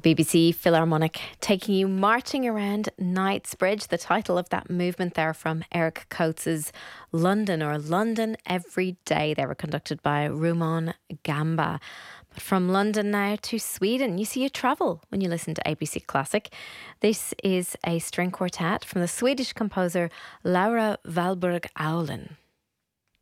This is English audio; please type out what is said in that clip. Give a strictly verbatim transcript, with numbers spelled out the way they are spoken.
B B C Philharmonic taking you marching around Knightsbridge, the title of that movement there from Eric Coates's London or London Every Day. They were conducted by Rumon Gamba. But from London now to Sweden, you see you travel when you listen to A B C Classic. This is a string quartet from the Swedish composer Laura Valberg Aulin.